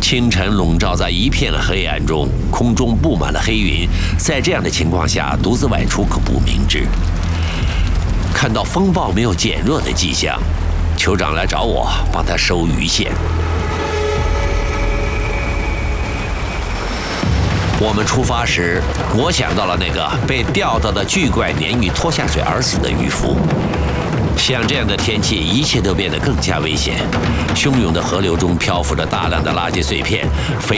清晨笼罩在一片黑暗中，空中布满了黑云。在这样的情况下，独自外出可不明智。看到风暴没有减弱的迹象，酋长来找我帮他收鱼线。我们出发时，我想到了那个被钓到的巨怪鲶鱼拖下水而死的渔夫。像这样的天气，一切都变得更加危险。汹涌的河流中漂浮着大量的垃圾碎片，